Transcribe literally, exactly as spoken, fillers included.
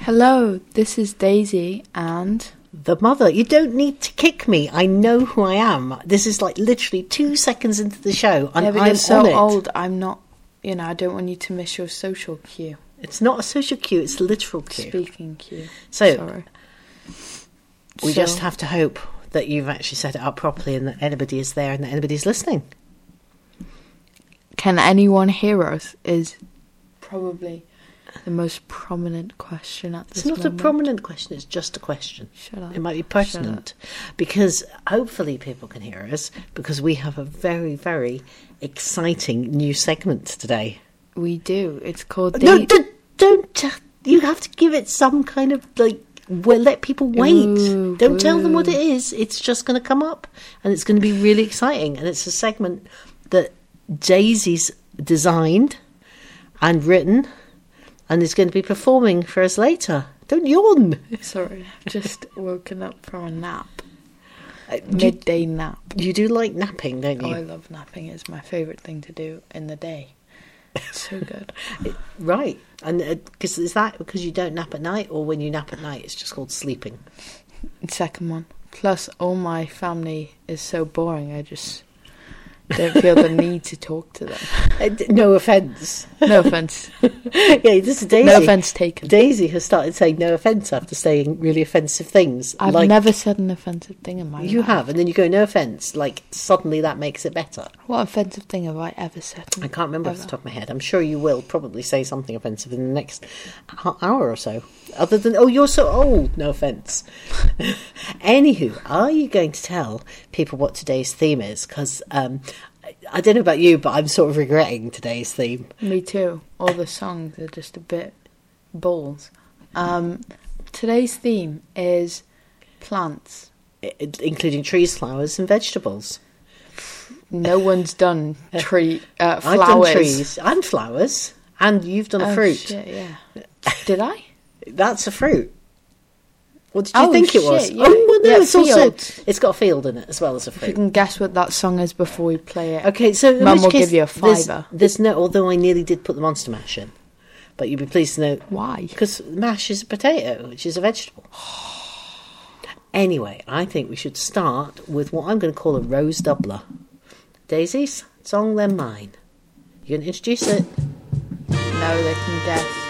Hello, this is Daisy and... The mother. You don't need to kick me. I know who I am. This is like literally two seconds into the show and yeah, but I'm you're so on it. old, I'm not, you know, I don't want you to miss your social cue. It's not a social cue, it's a literal cue. Speaking cue. So, Sorry. we So- just have to hope that you've actually set it up properly and that anybody is there and that anybody's listening. Can anyone hear us is probably the most prominent question at this It's not moment. a prominent question, it's just a question. Shut up. It might be pertinent because hopefully people can hear us because we have a very, very exciting new segment today. We do. It's called... No, Da- d- don't. You have to give it some kind of, like, well, let people wait. Ooh, don't tell them what boo. it is. It's just going to come up and it's going to be really exciting. And it's a segment that Daisy's designed and written and is going to be performing for us later. Don't yawn. Sorry, I've just woken up from a nap. Uh, do you, Midday nap. you do like napping, don't Oh, you? I love napping. It's my favourite thing to do in the day. It's so good. Right. And because is that because you don't nap at night, or when you nap at night, it's just called sleeping? Second one. Plus, all my family is so boring, I just don't feel the need to talk to them. Uh, d- no offence. No offence. Yeah, this is Daisy. No offence taken. Daisy has started saying no offence after saying really offensive things. I've like, never said an offensive thing in my life. You have, and then you go no offence. Like suddenly that makes it better. What offensive thing have I ever said? I can't remember off Ever. the top of my head. I'm sure you will probably say something offensive in the next h- hour or so. Other than, oh, you're so old. No offence. Anywho, are you going to tell people what today's theme is? Because um, I- I don't know about you, but I'm sort of regretting today's theme. Me too. All the songs are just a bit balls. Um, today's theme is plants. I- including trees, flowers, and vegetables. No one's done tree uh, flowers. I've done trees and flowers, and you've done a Oh, fruit. shit, yeah. Did I? That's a fruit. What did you Oh, think it was? shit, yeah. Oh, well, no, Yeah, it's also fields. it's got a field in it as well as a If you fruit. can guess what that song is before we play it. Okay, so in Mum which will case, give you a there's- fiver. There's no, although I nearly did put the Monster Mash in, but you'd be pleased to know Why? because mash is a potato, which is a vegetable. Anyway, I think we should start with what I'm going to call a rose doubler. Daisy's song, then mine. You going to introduce it? No, they can guess.